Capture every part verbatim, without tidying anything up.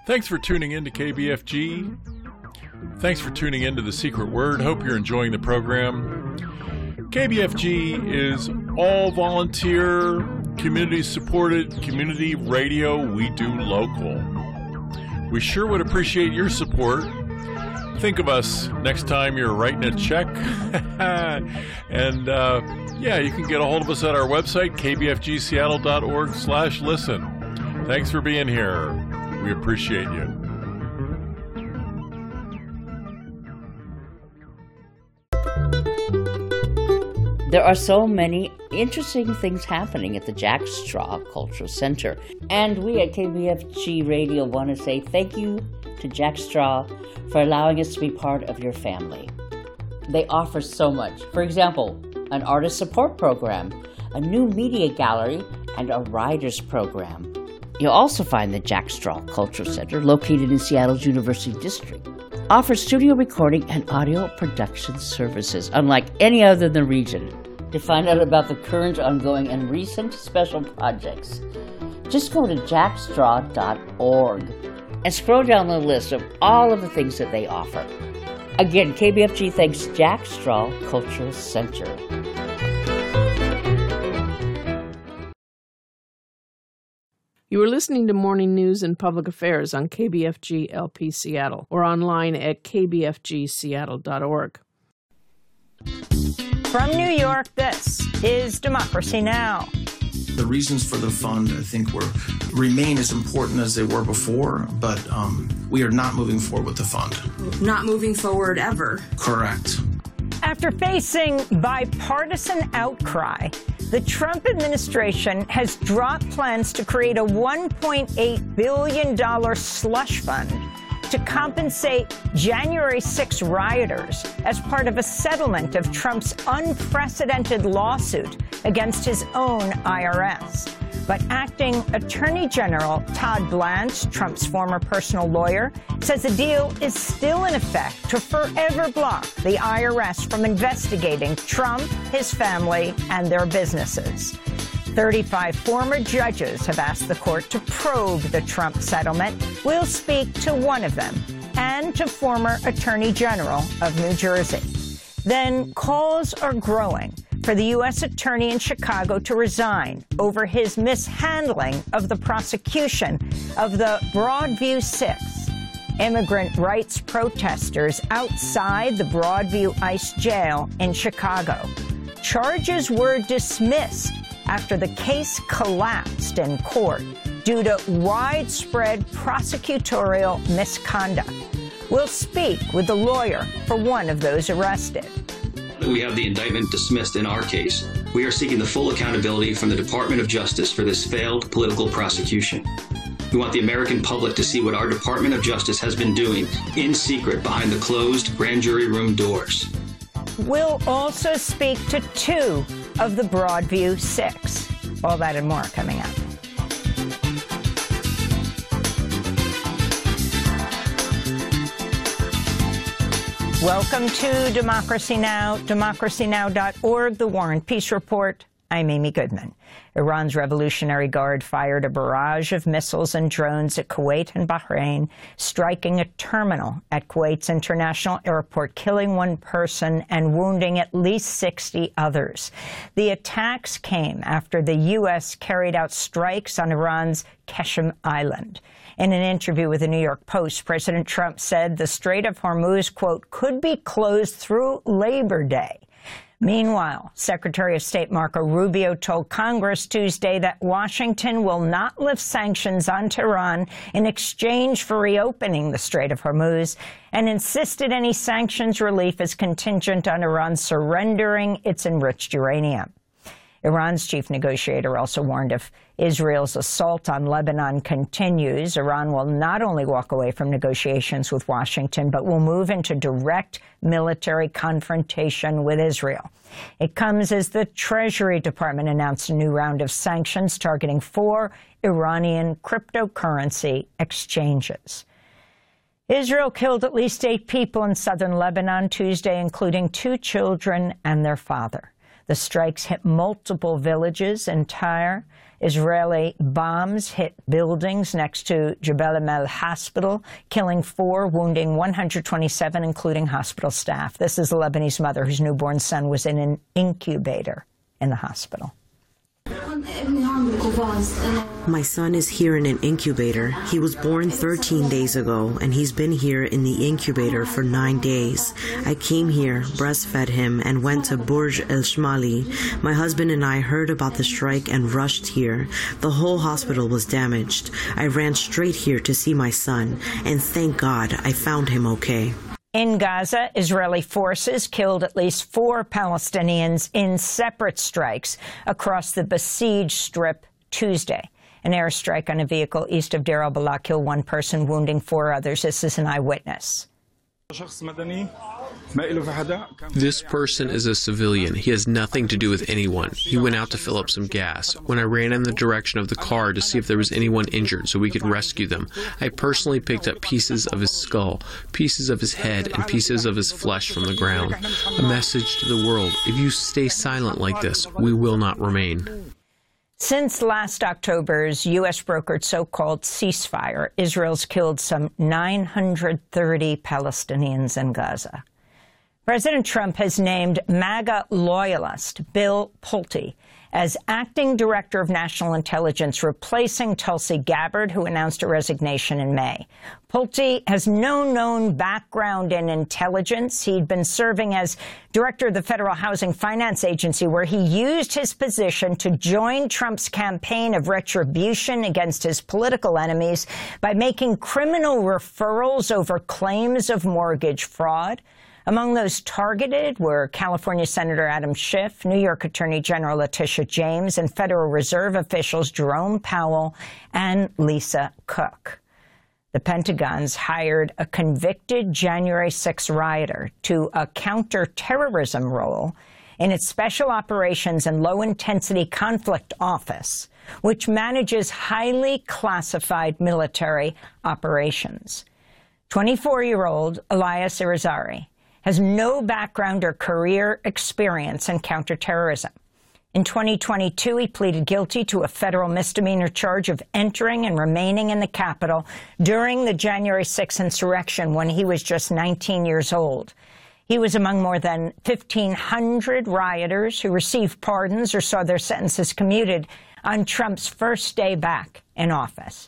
Thanks for tuning in to K B F G. Thanks for tuning in to The Secret Word. Hope you're enjoying the program. K B F G is all volunteer, community-supported community radio we do local. We sure would appreciate your support. Think of us next time you're writing a check. and uh, yeah, you can get a hold of us at our website, k b f g seattle dot org slash listen. Thanks for being here. We appreciate you. There are so many interesting things happening at the Jack Straw Cultural Center. And we at K B F G Radio want to say thank you to Jack Straw for allowing us to be part of your family. They offer so much. For example, an artist support program, a new media gallery, and a writers program. You'll also find the Jack Straw Cultural Center, located in Seattle's University District, offers studio recording and audio production services unlike any other in the region. To find out about the current, ongoing, and recent special projects, just go to jack straw dot org and scroll down the list of all of the things that they offer. Again, K B F G thanks Jack Straw Cultural Center. You are listening to Morning News and Public Affairs on K B F G L P Seattle or online at k b f g seattle dot org. From New York, this is Democracy Now! The reasons for the fund, I think, were remain as important as they were before, but um, we are not moving forward with the fund. Not moving forward ever. Correct. After facing bipartisan outcry, the Trump administration has dropped plans to create a one point eight billion dollars slush fund to compensate January sixth rioters as part of a settlement of Trump's unprecedented lawsuit against his own I R S. But acting Attorney General Todd Blanche, Trump's former personal lawyer, says the deal is still in effect to forever block the I R S from investigating Trump, his family, and their businesses. thirty-five former judges have asked the court to probe the Trump settlement. We'll speak to one of them and to former Attorney General of New Jersey. Then calls are growing for the U S attorney in Chicago to resign over his mishandling of the prosecution of the Broadview Six, immigrant rights protesters outside the Broadview ICE jail in Chicago. Charges were dismissed after the case collapsed in court due to widespread prosecutorial misconduct. We'll speak with the lawyer for one of those arrested. We have the indictment dismissed in our case. We are seeking the full accountability from the Department of Justice for this failed political prosecution. We want the American public to see what our Department of Justice has been doing in secret behind the closed grand jury room doors. We'll also speak to two of the Broadview Six. All that and more coming up. Welcome to Democracy Now!, democracy now dot org, The War and Peace Report. I'm Amy Goodman. Iran's Revolutionary Guard fired a barrage of missiles and drones at Kuwait and Bahrain, striking a terminal at Kuwait's international airport, killing one person and wounding at least sixty others. The attacks came after the U S carried out strikes on Iran's Qeshm Island. In an interview with the New York Post, President Trump said the Strait of Hormuz, quote, could be closed through Labor Day. Meanwhile, Secretary of State Marco Rubio told Congress Tuesday that Washington will not lift sanctions on Tehran in exchange for reopening the Strait of Hormuz, and insisted any sanctions relief is contingent on Iran surrendering its enriched uranium. Iran's chief negotiator also warned if Israel's assault on Lebanon continues, Iran will not only walk away from negotiations with Washington, but will move into direct military confrontation with Israel. It comes as the Treasury Department announced a new round of sanctions targeting four Iranian cryptocurrency exchanges. Israel killed at least eight people in southern Lebanon Tuesday, including two children and their father. The strikes hit multiple villages in Tyre. Israeli bombs hit buildings next to Jebel Amel Hospital, killing four, wounding one hundred twenty-seven, including hospital staff. This is a Lebanese mother whose newborn son was in an incubator in the hospital. My son is here in an incubator. He was born thirteen days ago, and he's been here in the incubator for nine days. I came here, breastfed him, and went to Burj El Shmali. My husband and I heard about the strike and rushed here. The whole hospital was damaged. I ran straight here to see my son, and thank God I found him okay. In Gaza, Israeli forces killed at least four Palestinians in separate strikes across the besieged Strip Tuesday. An airstrike on a vehicle east of Deir al-Balah killed one person, wounding four others. This is an eyewitness. This person is a civilian. He has nothing to do with anyone. He went out to fill up some gas. When I ran in the direction of the car to see if there was anyone injured so we could rescue them, I personally picked up pieces of his skull, pieces of his head, and pieces of his flesh from the ground. A message to the world: if you stay silent like this, we will not remain. Since last October's U S brokered so-called ceasefire, Israel's killed some nine hundred thirty Palestinians in Gaza. President Trump has named MAGA loyalist Bill Pulte as acting director of national intelligence, replacing Tulsi Gabbard, who announced a resignation in May. Pulte has no known background in intelligence. He'd been serving as director of the Federal Housing Finance Agency, where he used his position to join Trump's campaign of retribution against his political enemies by making criminal referrals over claims of mortgage fraud. Among those targeted were California Senator Adam Schiff, New York Attorney General Letitia James, and Federal Reserve officials Jerome Powell and Lisa Cook. The Pentagon's hired a convicted January sixth rioter to a counterterrorism role in its Special Operations and Low-Intensity Conflict Office, which manages highly classified military operations. twenty-four-year-old Elias Irizarry has no background or career experience in counterterrorism. In twenty twenty-two, he pleaded guilty to a federal misdemeanor charge of entering and remaining in the Capitol during the January sixth insurrection when he was just nineteen years old. He was among more than fifteen hundred rioters who received pardons or saw their sentences commuted on Trump's first day back in office.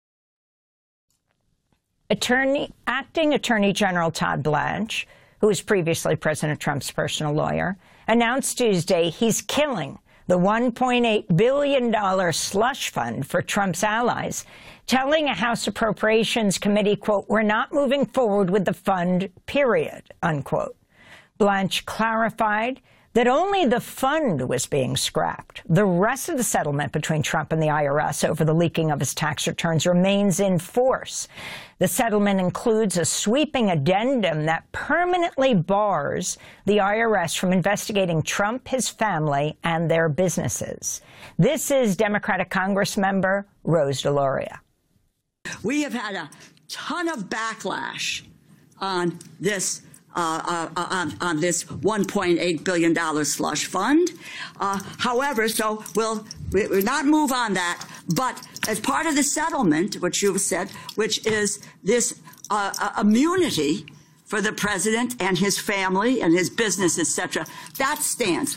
Attorney, Acting Attorney General Todd Blanche, who was previously President Trump's personal lawyer, announced Tuesday he's killing the one point eight billion dollars slush fund for Trump's allies, telling a House Appropriations Committee, quote, "We're not moving forward with the fund, period," unquote. Blanche clarified that only the fund was being scrapped. The rest of the settlement between Trump and the I R S over the leaking of his tax returns remains in force. The settlement includes a sweeping addendum that permanently bars the I R S from investigating Trump, his family, and their businesses. This is Democratic Congressmember Rose DeLauria. We have had a ton of backlash on this Uh, uh, on, on this one point eight billion dollars slush fund. Uh, however, so we'll, we'll not move on that. But as part of the settlement, which you've said, which is this uh, uh, immunity for the president and his family and his business, et cetera, that stands.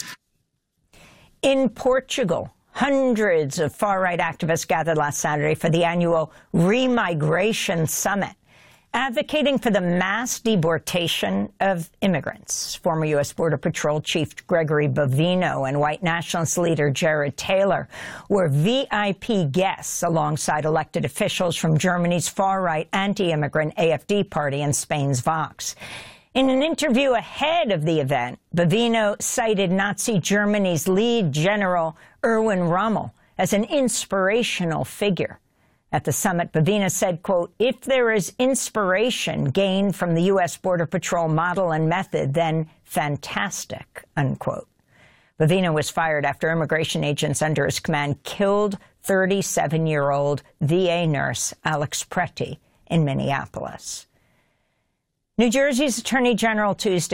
In Portugal, hundreds of far-right activists gathered last Saturday for the annual Remigration Summit, advocating for the mass deportation of immigrants. Former U S Border Patrol Chief Gregory Bovino and white nationalist leader Jared Taylor were V I P guests alongside elected officials from Germany's far-right anti-immigrant A F D party and Spain's Vox. In an interview ahead of the event, Bovino cited Nazi Germany's lead general Erwin Rommel as an inspirational figure. At the summit, Bovino said, quote, "If there is inspiration gained from the U S Border Patrol model and method, then fantastic," unquote. Bovino was fired after immigration agents under his command killed thirty-seven-year-old V A nurse Alex Preti in Minneapolis. New Jersey's Attorney General Tuesday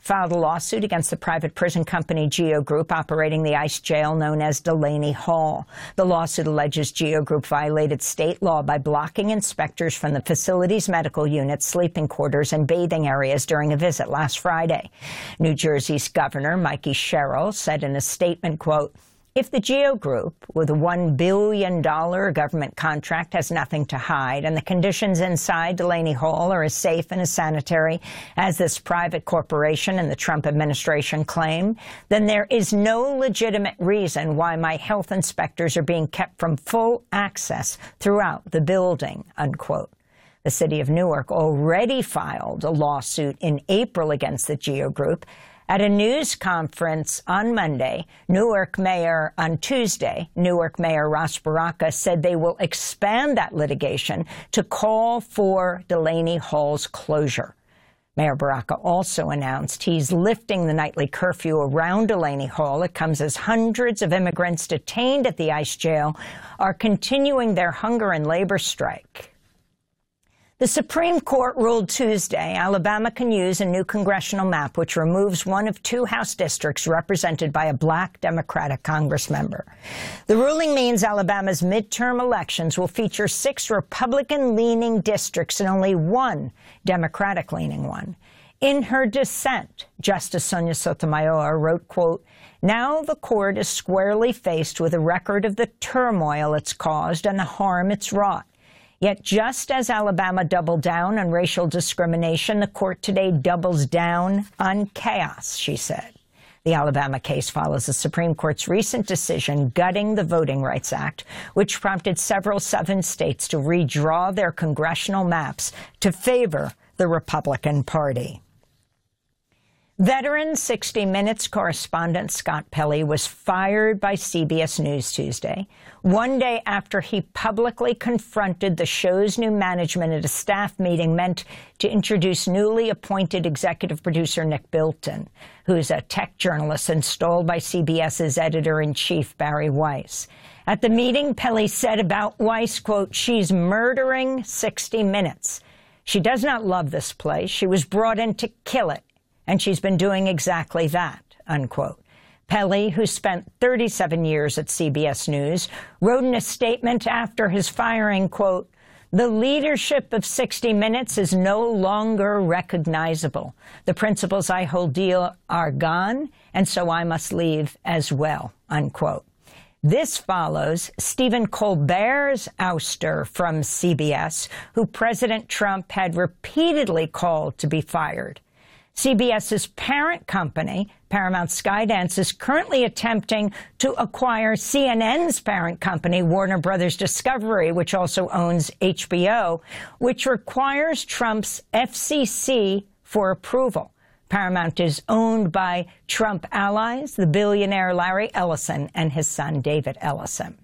filed a lawsuit against the private prison company Geo Group operating the ICE jail known as Delaney Hall. The lawsuit alleges Geo Group violated state law by blocking inspectors from the facility's medical unit, sleeping quarters, and bathing areas during a visit last Friday. New Jersey's Governor Mikey Sherrill said in a statement, quote, "If the Geo Group, with a one billion dollars government contract, has nothing to hide, and the conditions inside Delaney Hall are as safe and as sanitary as this private corporation and the Trump administration claim, then there is no legitimate reason why my health inspectors are being kept from full access throughout the building," unquote. The city of Newark already filed a lawsuit in April against the Geo Group. At a news conference on Monday, Newark Mayor, on Tuesday, Newark Mayor Ras Baraka said they will expand that litigation to call for Delaney Hall's closure. Mayor Baraka also announced he's lifting the nightly curfew around Delaney Hall. It comes as hundreds of immigrants detained at the ICE jail are continuing their hunger and labor strike. The Supreme Court ruled Tuesday Alabama can use a new congressional map which removes one of two House districts represented by a black Democratic Congress member. The ruling means Alabama's midterm elections will feature six Republican-leaning districts and only one Democratic-leaning one. In her dissent, Justice Sonia Sotomayor wrote, quote, "Now the court is squarely faced with a record of the turmoil it's caused and the harm it's wrought. Yet just as Alabama doubled down on racial discrimination, the court today doubles down on chaos," she said. The Alabama case follows the Supreme Court's recent decision gutting the Voting Rights Act, which prompted several southern states to redraw their congressional maps to favor the Republican Party. Veteran sixty minutes correspondent Scott Pelley was fired by C B S News Tuesday, one day after he publicly confronted the show's new management at a staff meeting meant to introduce newly appointed executive producer Nick Bilton, who's a tech journalist installed by CBS's editor-in-chief Barry Weiss. At the meeting, Pelley said about Weiss, quote, "She's murdering sixty minutes. She does not love this place. She was brought in to kill it. And she's been doing exactly that," unquote. Pelley, who spent thirty-seven years at C B S News, wrote in a statement after his firing, quote, "The leadership of sixty minutes is no longer recognizable. The principles I hold dear are gone, and so I must leave as well," unquote. This follows Stephen Colbert's ouster from C B S, who President Trump had repeatedly called to be fired. CBS's parent company, Paramount Skydance, is currently attempting to acquire C N N's parent company, Warner Brothers Discovery, which also owns H B O, which requires Trump's F C C for approval. Paramount is owned by Trump allies, the billionaire Larry Ellison and his son David Ellison.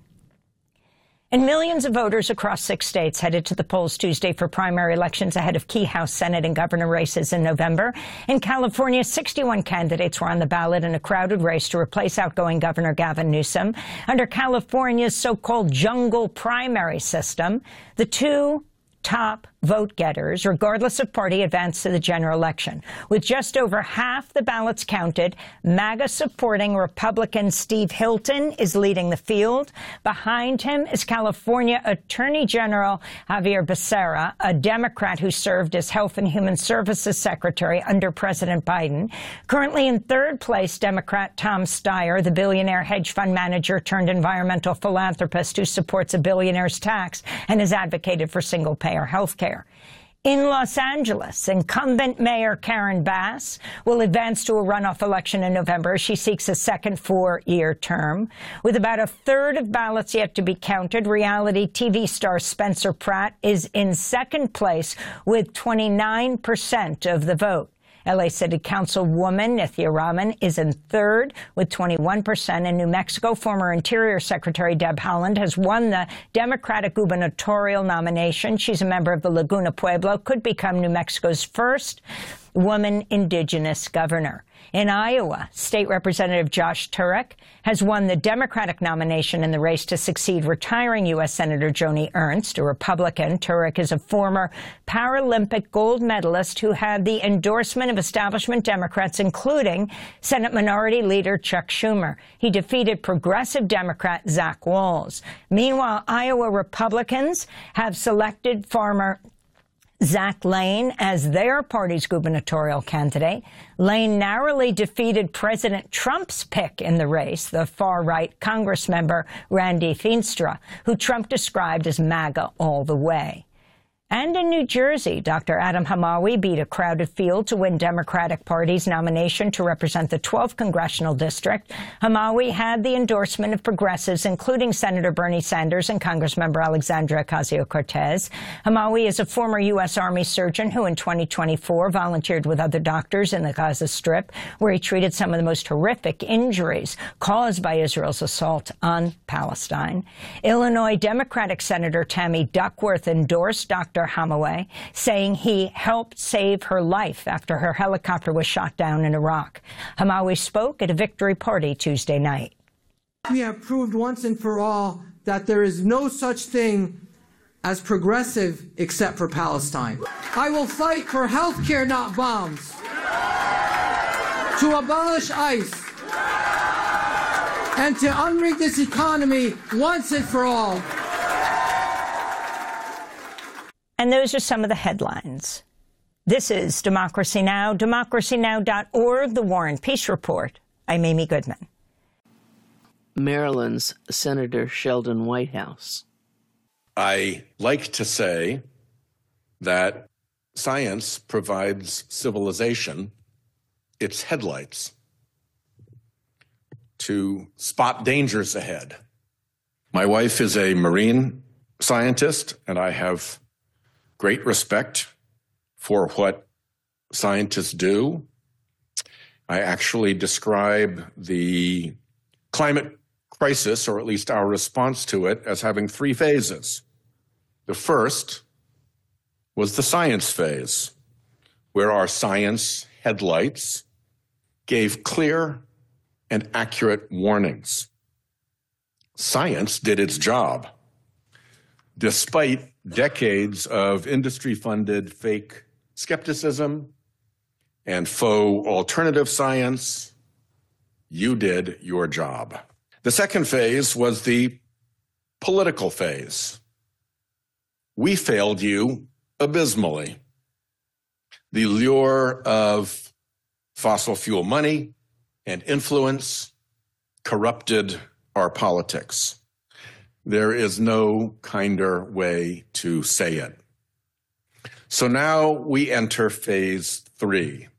And millions of voters across six states headed to the polls Tuesday for primary elections ahead of key House, Senate, and governor races in November. In California, sixty-one candidates were on the ballot in a crowded race to replace outgoing Governor Gavin Newsom. Under California's so-called jungle primary system, the two top vote-getters, regardless of party, advanced to the general election. With just over half the ballots counted, MAGA-supporting Republican Steve Hilton is leading the field. Behind him is California Attorney General Javier Becerra, a Democrat who served as Health and Human Services Secretary under President Biden. Currently in third place, Democrat Tom Steyer, the billionaire hedge fund manager turned environmental philanthropist who supports a billionaire's tax and has advocated for single-payer health care. In Los Angeles, incumbent Mayor Karen Bass will advance to a runoff election in November. She seeks a second four-year term. With about a third of ballots yet to be counted, reality T V star Spencer Pratt is in second place with twenty-nine percent of the vote. L A City Councilwoman Nithya Raman is in third with twenty-one percent. In New Mexico, former Interior Secretary Deb Haaland has won the Democratic gubernatorial nomination. She's a member of the Laguna Pueblo, could become New Mexico's first woman indigenous governor. In Iowa, State Representative Josh Turek has won the Democratic nomination in the race to succeed retiring U S Senator Joni Ernst, a Republican. Turek is a former Paralympic gold medalist who had the endorsement of establishment Democrats, including Senate Minority Leader Chuck Schumer. He defeated progressive Democrat Zach Wahls. Meanwhile, Iowa Republicans have selected farmer Zach Lane as their party's gubernatorial candidate. Lane narrowly defeated President Trump's pick in the race, the far-right Congressmember Randy Feenstra, who Trump described as MAGA all the way. And in New Jersey, Doctor Adam Hamawi beat a crowded field to win Democratic Party's nomination to represent the twelfth Congressional District. Hamawi had the endorsement of progressives, including Senator Bernie Sanders and Congressmember Alexandria Ocasio-Cortez. Hamawi is a former U S Army surgeon who in twenty twenty-four volunteered with other doctors in the Gaza Strip, where he treated some of the most horrific injuries caused by Israel's assault on Palestine. Illinois Democratic Senator Tammy Duckworth endorsed Doctor Hamawi, saying he helped save her life after her helicopter was shot down in Iraq. Hamawi spoke at a victory party Tuesday night. We have proved once and for all that there is no such thing as progressive except for Palestine. I will fight for health care, not bombs, to abolish ICE, and to unrig this economy once and for all. And those are some of the headlines. This is Democracy Now!, democracy now dot org, The War and Peace Report. I'm Amy Goodman. Maryland's Senator Sheldon Whitehouse. I like to say that science provides civilization its headlights to spot dangers ahead. My wife is a marine scientist, and I have great respect for what scientists do. I actually describe the climate crisis, or at least our response to it, as having three phases. The first was the science phase, where our science headlights gave clear and accurate warnings. Science did its job. Despite decades of industry-funded fake skepticism and faux alternative science, you did your job. The second phase was the political phase. We failed you abysmally. The lure of fossil fuel money and influence corrupted our politics. There is no kinder way to say it. So now we enter phase three,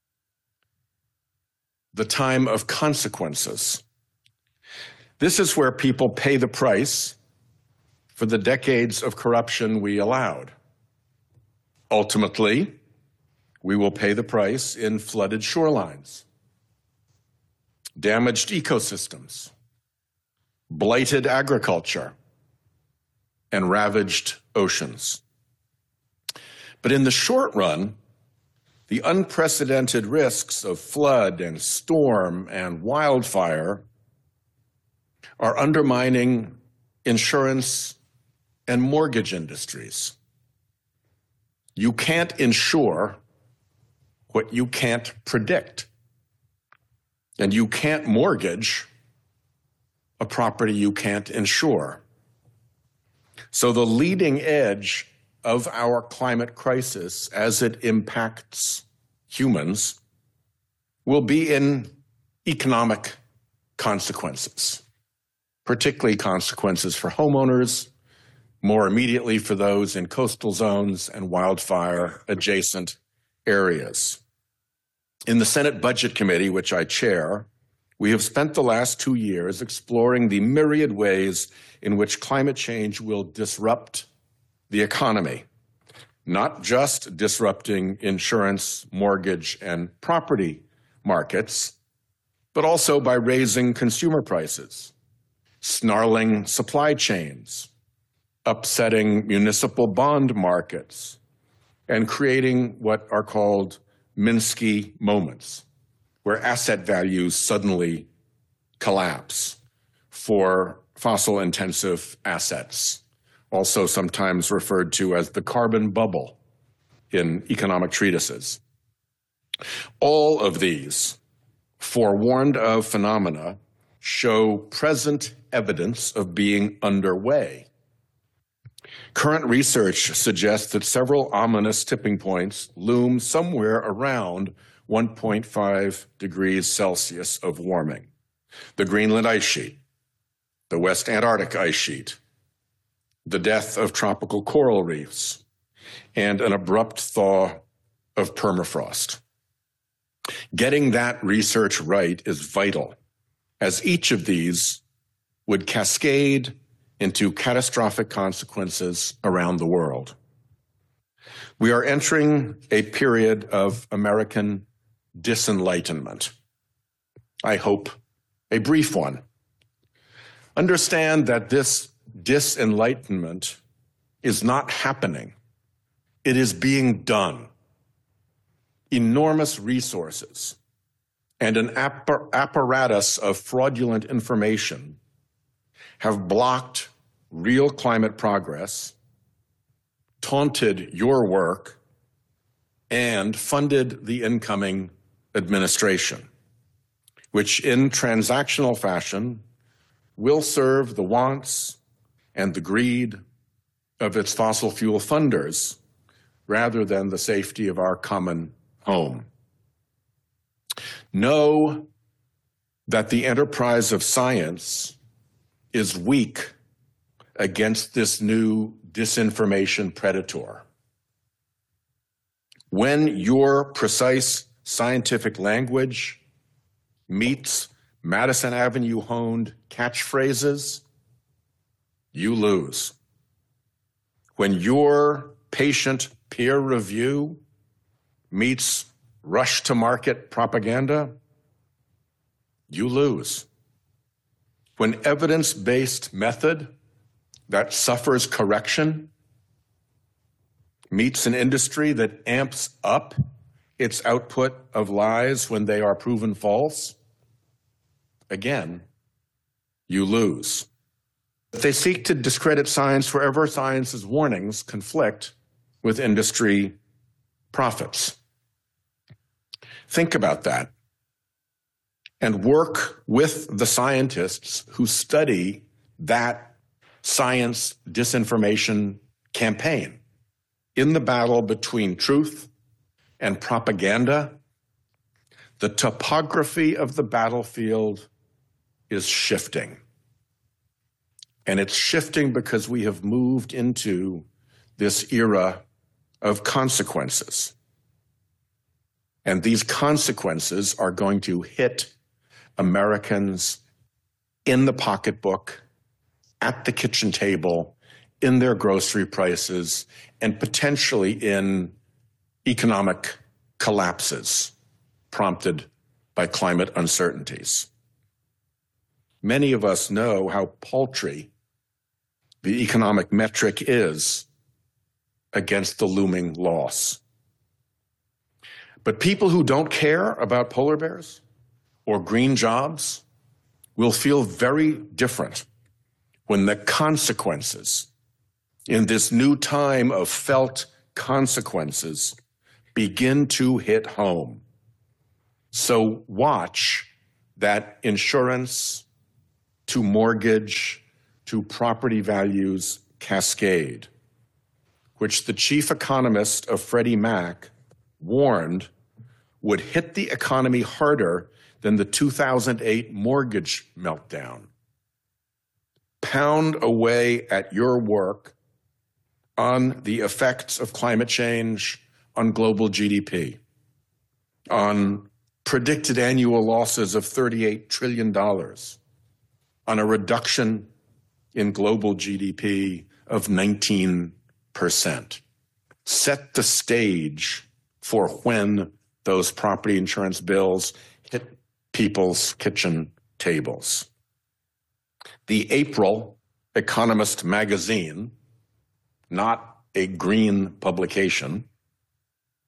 the time of consequences. This is where people pay the price for the decades of corruption we allowed. Ultimately, we will pay the price in flooded shorelines, damaged ecosystems, blighted agriculture, and ravaged oceans. But in the short run, the unprecedented risks of flood and storm and wildfire are undermining insurance and mortgage industries. You can't insure what you can't predict, and you can't mortgage a property you can't insure. So the leading edge of our climate crisis, as it impacts humans, will be in economic consequences, particularly consequences for homeowners, more immediately for those in coastal zones and wildfire-adjacent areas. In the Senate Budget Committee, which I chair, we have spent the last two years exploring the myriad ways in which climate change will disrupt the economy, not just disrupting insurance, mortgage, and property markets, but also by raising consumer prices, snarling supply chains, upsetting municipal bond markets, and creating what are called Minsky moments where asset values suddenly collapse for fossil-intensive assets, also sometimes referred to as the carbon bubble in economic treatises. All of these, forewarned of phenomena, show present evidence of being underway. Current research suggests that several ominous tipping points loom somewhere around one point five degrees Celsius of warming. The Greenland ice sheet, the West Antarctic ice sheet, the death of tropical coral reefs, and an abrupt thaw of permafrost. Getting that research right is vital, as each of these would cascade into catastrophic consequences around the world. We are entering a period of American disenlightenment. I hope a brief one. Understand that this disenlightenment is not happening. It is being done. Enormous resources and an appar- apparatus of fraudulent information have blocked real climate progress, taunted your work, and funded the incoming administration, which in transactional fashion will serve the wants and the greed of its fossil fuel funders rather than the safety of our common home. Know that the enterprise of science is weak against this new disinformation predator. When your precise scientific language meets Madison Avenue-honed catchphrases, you lose. When your patient peer review meets rush-to-market propaganda, you lose. When evidence-based method that suffers correction meets an industry that amps up its output of lies when they are proven false, again, you lose. If they seek to discredit science wherever science's warnings conflict with industry profits. Think about that and work with the scientists who study that science disinformation campaign in the battle between truth and propaganda. The topography of the battlefield is shifting. And it's shifting because we have moved into this era of consequences. And these consequences are going to hit Americans in the pocketbook, at the kitchen table, in their grocery prices, and potentially in economic collapses prompted by climate uncertainties. Many of us know how paltry the economic metric is against the looming loss. But people who don't care about polar bears or green jobs will feel very different when the consequences in this new time of felt consequences begin to hit home. So watch that insurance to mortgage to property values cascade, which the chief economist of Freddie Mac warned would hit the economy harder than the two thousand eight mortgage meltdown. Pound away at your work on the effects of climate change on global G D P, on predicted annual losses of thirty-eight trillion dollars, on a reduction in global G D P of nineteen percent. Set the stage for when those property insurance bills hit people's kitchen tables. The April Economist magazine, not a green publication,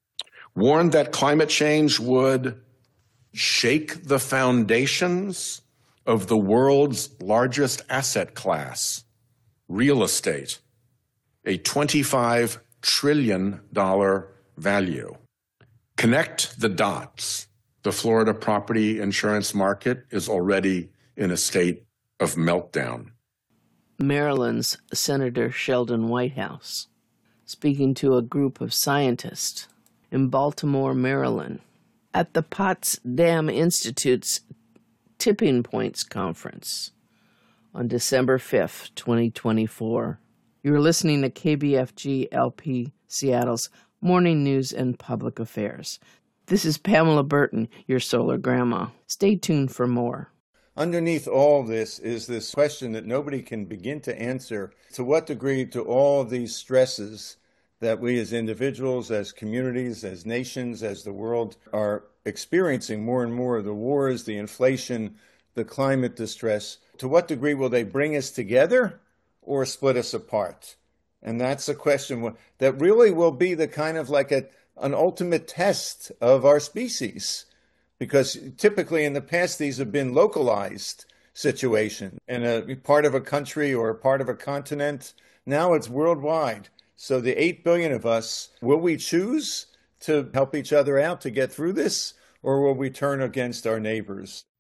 warned that climate change would shake the foundations of the world's largest asset class, real estate, a twenty-five trillion dollars value. Connect the dots. The Florida property insurance market is already in a state of meltdown. Maryland's Senator Sheldon Whitehouse, speaking to a group of scientists in Baltimore, Maryland, at the Potsdam Institute's Tipping Points Conference on December fifth, twenty twenty-four. You're listening to K B F G L P Seattle's Morning News and Public Affairs. This is Pamela Burton, your solar grandma. Stay tuned for more. Underneath all this is this question that nobody can begin to answer. To what degree do all of these stresses that we as individuals, as communities, as nations, as the world are experiencing more and more, the wars, the inflation, the climate distress, to what degree will they bring us together or split us apart? And that's a question that really will be the kind of like a, an ultimate test of our species. Because typically in the past, these have been localized situations in a part of a country or a part of a continent. Now it's worldwide. So the eight billion of us, will we choose to help each other out to get through this? Or will we turn against our neighbors?